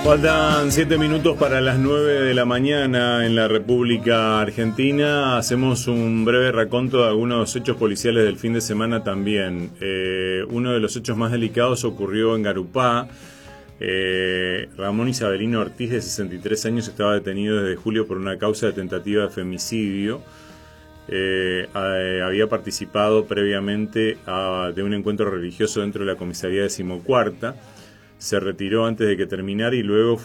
Faltan 7 minutos para las 9 de la mañana en la República Argentina. Hacemos un breve raconto de algunos hechos policiales del fin de semana también. Uno de los hechos más delicados ocurrió en Garupá. Ramón Isabelino Ortiz, de 63 años, estaba detenido desde julio por una causa de tentativa de femicidio. Había participado previamente de un encuentro religioso dentro de la comisaría 14ª. Se retiró antes de que terminara y luego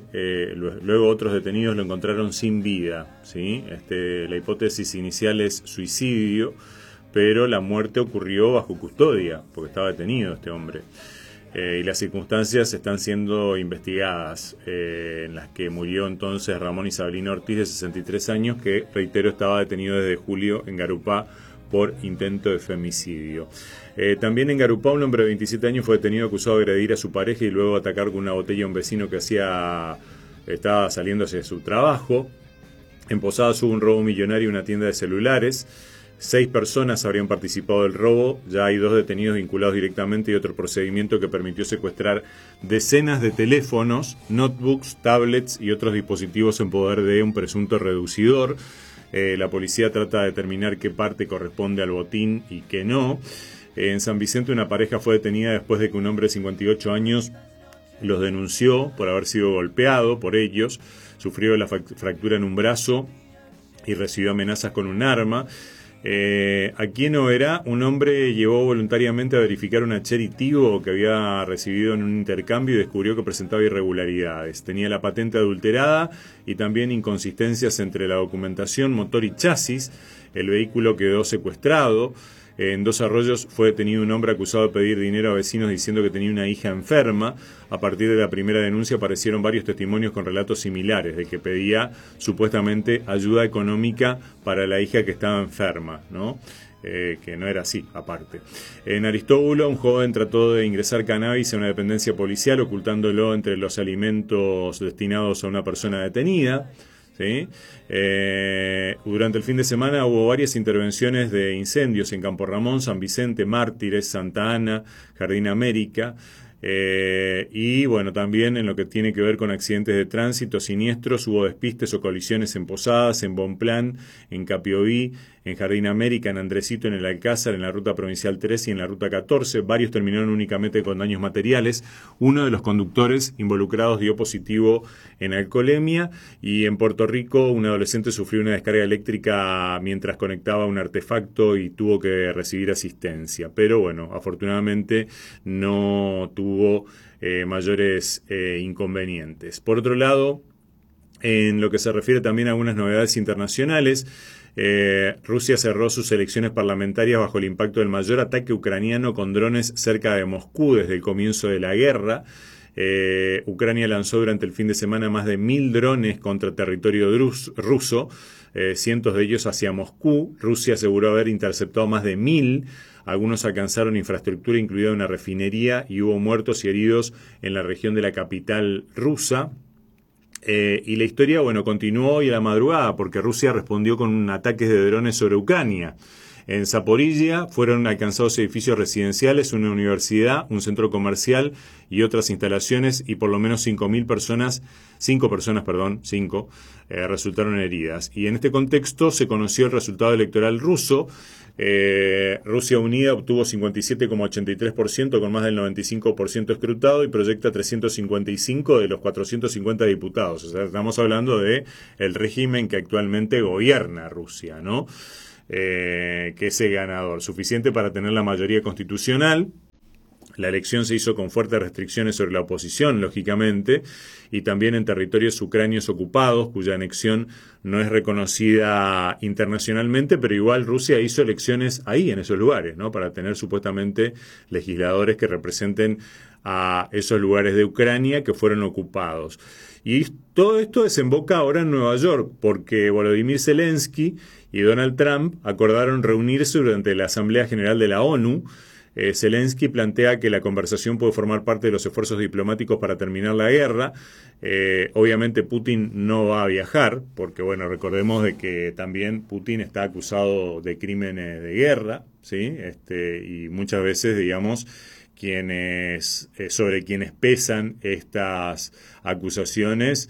luego otros detenidos lo encontraron sin vida, ¿sí? La hipótesis inicial es suicidio, pero la muerte ocurrió bajo custodia, porque estaba detenido este hombre. Y las circunstancias están siendo investigadas, en las que murió entonces Ramón Isabelino Ortiz, de 63 años, que, reitero, estaba detenido desde julio en Garupá por intento de femicidio. También en Garupá, un hombre de 27 años fue detenido acusado de agredir a su pareja y luego atacar con una botella a un vecino que estaba saliendo hacia su trabajo. En Posadas hubo un robo millonario en una tienda de celulares. 6 personas habrían participado del robo. Ya hay 2 detenidos vinculados directamente y otro procedimiento que permitió secuestrar decenas de teléfonos, notebooks, tablets y otros dispositivos en poder de un presunto reducidor. La policía trata de determinar qué parte corresponde al botín y qué no. En San Vicente, una pareja fue detenida después de que un hombre de 58 años los denunció por haber sido golpeado por ellos. Sufrió la fractura en un brazo y recibió amenazas con un arma. Aquí en Oberá, un hombre llevó voluntariamente a verificar una Chery Tigo que había recibido en un intercambio y descubrió que presentaba irregularidades. Tenía la patente adulterada y también inconsistencias entre la documentación, motor y chasis. El vehículo quedó secuestrado. En Dos Arroyos fue detenido un hombre acusado de pedir dinero a vecinos diciendo que tenía una hija enferma. A partir de la primera denuncia aparecieron varios testimonios con relatos similares de que pedía supuestamente ayuda económica para la hija que estaba enferma, ¿no? Que no era así, aparte. En Aristóbulo, un joven trató de ingresar cannabis a una dependencia policial ocultándolo entre los alimentos destinados a una persona detenida. ¿Sí? Durante el fin de semana hubo varias intervenciones de incendios en Campo Ramón, San Vicente, Mártires, Santa Ana, Jardín América. Y bueno, también en lo que tiene que ver con accidentes de tránsito, siniestros, hubo despistes o colisiones en Posadas, en Bonplan, en Capioví, en Jardín América, en Andresito, en el Alcázar, en la ruta provincial 3 y en la ruta 14. Varios terminaron únicamente con daños materiales. Uno de los conductores involucrados dio positivo en alcoholemia. Y en Puerto Rico, un adolescente sufrió una descarga eléctrica mientras conectaba un artefacto y tuvo que recibir asistencia. Pero bueno, afortunadamente no tuvo mayores inconvenientes. Por otro lado, en lo que se refiere también a algunas novedades internacionales, Rusia cerró sus elecciones parlamentarias bajo el impacto del mayor ataque ucraniano con drones cerca de Moscú desde el comienzo de la guerra. Ucrania lanzó durante el fin de semana más de 1.000 drones contra territorio ruso, cientos de ellos hacia Moscú. Rusia aseguró haber interceptado más de 1.000. Algunos alcanzaron infraestructura, incluida una refinería, y hubo muertos y heridos en la región de la capital rusa. Y la historia, bueno, continuó hoy a la madrugada porque Rusia respondió con ataques de drones sobre Ucrania. En Zaporilla fueron alcanzados edificios residenciales, una universidad, un centro comercial y otras instalaciones, y por lo menos 5 personas resultaron heridas. Y en este contexto se conoció el resultado electoral ruso. Rusia Unida obtuvo 57,83%, con más del 95% escrutado, y proyecta 355 de los 450 diputados. O sea, estamos hablando de el régimen que actualmente gobierna Rusia, ¿no? Que es el ganador, suficiente para tener la mayoría constitucional. La elección se hizo con fuertes restricciones sobre la oposición, lógicamente, y también en territorios ucranios ocupados, cuya anexión no es reconocida internacionalmente, pero igual Rusia hizo elecciones ahí, en esos lugares, ¿no? Para tener supuestamente legisladores que representen a esos lugares de Ucrania que fueron ocupados. Y todo esto desemboca ahora en Nueva York, porque Volodymyr Zelensky y Donald Trump acordaron reunirse durante la Asamblea General de la ONU. Zelensky plantea que la conversación puede formar parte de los esfuerzos diplomáticos para terminar la guerra. Obviamente Putin no va a viajar, porque bueno, recordemos de que también Putin está acusado de crímenes de guerra, ¿sí? Y muchas veces, digamos, sobre quienes pesan estas acusaciones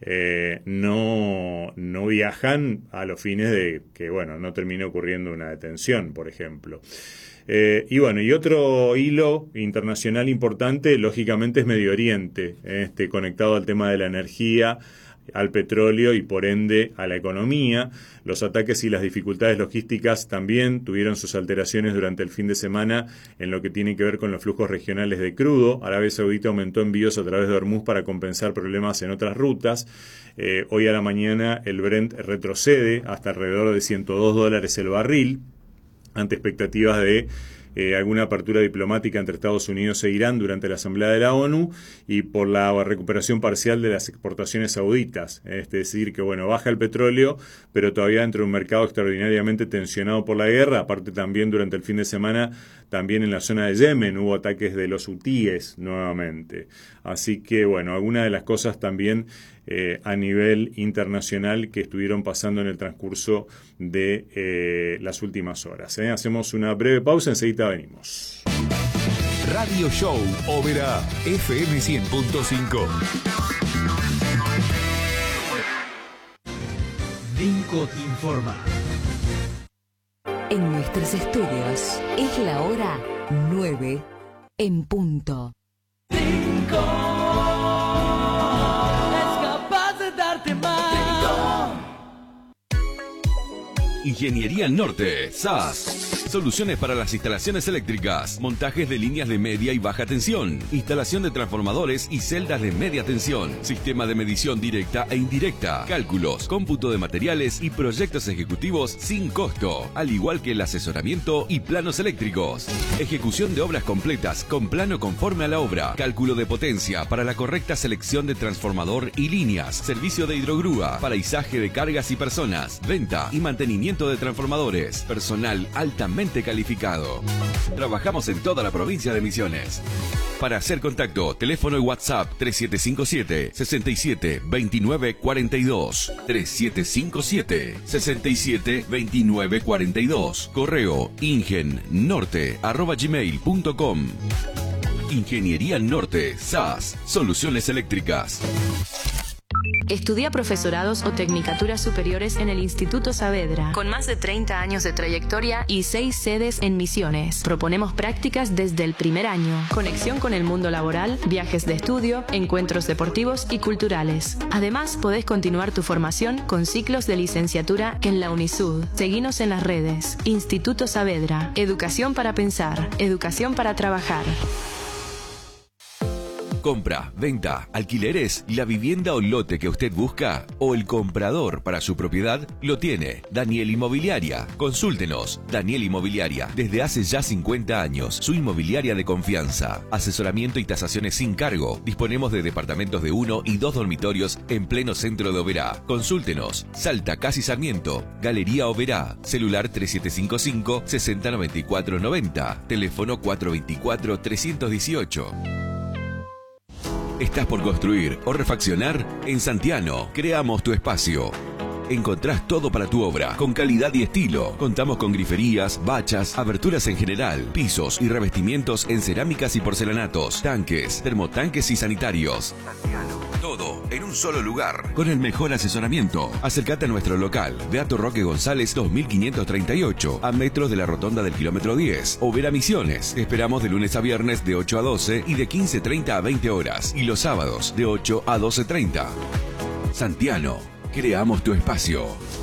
no viajan a los fines de que, bueno, no termine ocurriendo una detención, por ejemplo. Y bueno, y otro hilo internacional importante, lógicamente, es Medio Oriente, conectado al tema de la energía, al petróleo y por ende a la economía. Los ataques y las dificultades logísticas también tuvieron sus alteraciones durante el fin de semana en lo que tiene que ver con los flujos regionales de crudo. Arabia Saudita aumentó envíos a través de Hormuz para compensar problemas en otras rutas. Hoy a la mañana el Brent retrocede hasta alrededor de $102 el barril, ante expectativas de alguna apertura diplomática entre Estados Unidos e Irán durante la Asamblea de la ONU y por la recuperación parcial de las exportaciones sauditas. Es decir, que bueno, baja el petróleo, pero todavía dentro de un mercado extraordinariamente tensionado por la guerra. Aparte, también durante el fin de semana, también en la zona de Yemen hubo ataques de los hutíes nuevamente. Así que bueno, algunas de las cosas también a nivel internacional que estuvieron pasando en el transcurso de las últimas horas. Hacemos una breve pausa, enseguida venimos. Radio Show Oberá, FM 100.5. Vinco te informa. En nuestros estudios es la hora 9 en punto. Ingeniería Norte, SAS. Soluciones para las instalaciones eléctricas, montajes de líneas de media y baja tensión, instalación de transformadores y celdas de media tensión, sistema de medición directa e indirecta, cálculos, cómputo de materiales y proyectos ejecutivos sin costo, al igual que el asesoramiento y planos eléctricos. Ejecución de obras completas con plano conforme a la obra, cálculo de potencia para la correcta selección de transformador y líneas, servicio de hidrogrúa para izaje de cargas y personas, venta y mantenimiento de transformadores, personal altamente calificado. Trabajamos en toda la provincia de Misiones. Para hacer contacto, teléfono y WhatsApp 3757 67 29 42, 3757 67 29 42, correo ingennorte@gmail.com. Ingeniería Norte, SAS, soluciones eléctricas. Estudia profesorados o tecnicaturas superiores en el Instituto Saavedra, con más de 30 años de trayectoria y 6 sedes en Misiones. Proponemos prácticas desde el primer año, conexión con el mundo laboral, viajes de estudio, encuentros deportivos y culturales. Además, podés continuar tu formación con ciclos de licenciatura en la UNISUD. Seguinos en las redes. Instituto Saavedra. Educación para pensar. Educación para trabajar. Compra, venta, alquileres, la vivienda o lote que usted busca o el comprador para su propiedad lo tiene. Daniel Inmobiliaria. Consúltenos. Daniel Inmobiliaria. Desde hace ya 50 años, su inmobiliaria de confianza. Asesoramiento y tasaciones sin cargo. Disponemos de departamentos de 1 y 2 dormitorios en pleno centro de Oberá. Consúltenos. Salta, Casi Sarmiento. Galería Oberá. Celular 3755 609490. Teléfono 424 318. ¿Estás por construir o refaccionar? En Santiano, creamos tu espacio. Encontrás todo para tu obra, con calidad y estilo. Contamos con griferías, bachas, aberturas en general, pisos y revestimientos en cerámicas y porcelanatos, tanques, termotanques y sanitarios. Todo en un solo lugar, con el mejor asesoramiento. Acércate a nuestro local, Beato Roque González 2538, a metros de la rotonda del kilómetro 10. Oberá Misiones. Te esperamos de lunes a viernes de 8 a 12 y de 15:30 a 20 horas. Y los sábados de 8 a 12:30. Santiano, creamos tu espacio.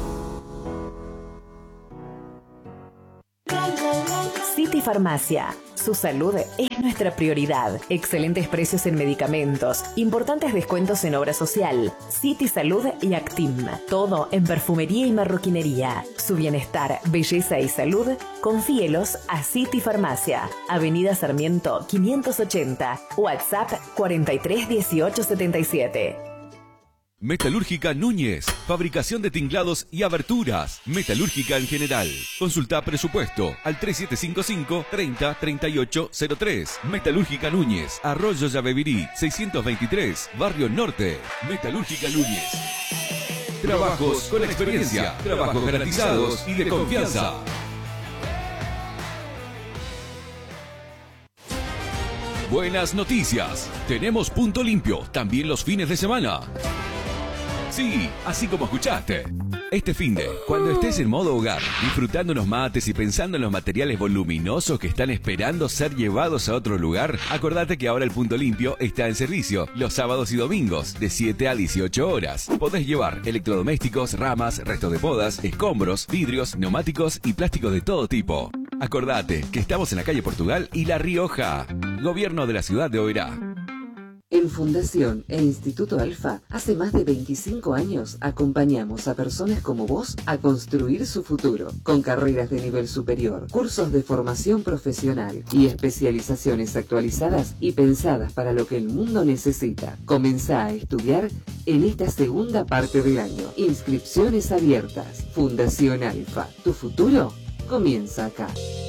City Farmacia. Su salud es nuestra prioridad. Excelentes precios en medicamentos, importantes descuentos en obra social, City Salud y Actim. Todo en perfumería y marroquinería. Su bienestar, belleza y salud, confíelos a City Farmacia. Avenida Sarmiento 580, WhatsApp 43 18 77. Metalúrgica Núñez, fabricación de tinglados y aberturas. Metalúrgica en general. Consulta presupuesto al 3755 30 38 03. Metalúrgica Núñez, Arroyo Yabebirí 623, Barrio Norte. Metalúrgica Núñez. Trabajos con experiencia, trabajos garantizados y de confianza. buenas noticias. Tenemos punto limpio también los fines de semana. Sí, así como escuchaste. Este finde, cuando estés en modo hogar, disfrutando unos mates y pensando en los materiales voluminosos que están esperando ser llevados a otro lugar, acordate que ahora el punto limpio está en servicio los sábados y domingos de 7 a 18 horas. Podés llevar electrodomésticos, ramas, restos de podas, escombros, vidrios, neumáticos y plásticos de todo tipo. Acordate que estamos en la calle Portugal y La Rioja. Gobierno de la ciudad de Oberá. En Fundación e Instituto Alfa, hace más de 25 años acompañamos a personas como vos a construir su futuro, con carreras de nivel superior, cursos de formación profesional y especializaciones actualizadas y pensadas para lo que el mundo necesita. Comenzá a estudiar en esta segunda parte del año. Inscripciones abiertas. Fundación Alfa. Tu futuro comienza acá.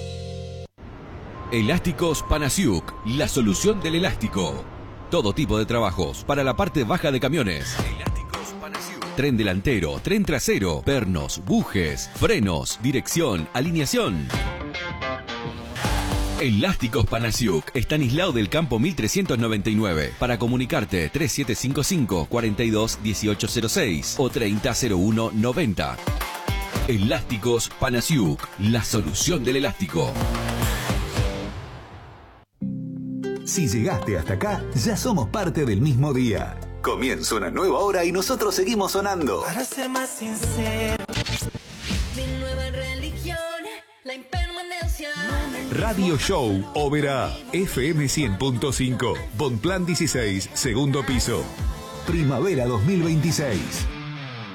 Elásticos Panasiuk, la solución del elástico. Todo tipo de trabajos para la parte baja de camiones. Elásticos Panasiuk. Tren delantero, tren trasero, pernos, bujes, frenos, dirección, alineación. Elásticos Panasiuk, Estanislao del Campo 1399. Para comunicarte 3755 42 1806 o 3001 90. Elásticos Panasiuk, la solución del elástico. Si llegaste hasta acá, ya somos parte del mismo día. Comienza una nueva hora y nosotros seguimos sonando. Para ser más sincero, mi nueva religión, la impermanencia. Radio Show Oberá, FM 100.5, Bonplan 16, segundo piso. Primavera 2026.